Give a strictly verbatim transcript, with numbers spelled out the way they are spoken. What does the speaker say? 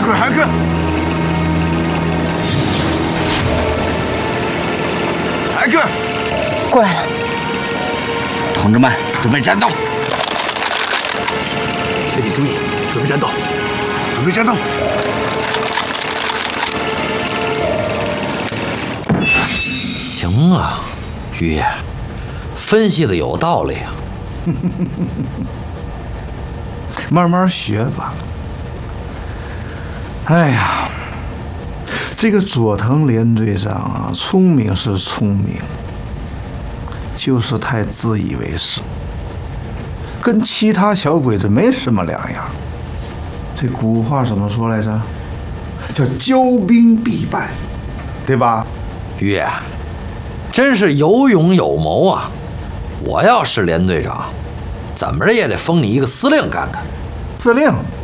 克，海克，海克， 过来了。 同志们，准备战斗！ 全体注意，准备战斗，准备战斗！ 行啊，于爷，分析的有道理啊。 慢慢学吧。哎呀，这个佐藤连队长啊，聪明是聪明，就是太自以为是，跟其他小鬼子没什么两样。这古话怎么说来着？叫骄兵必败，对吧？ 于爷，真是有勇有谋啊！我要是连队长，怎么着也得封你一个司令干干。 司令，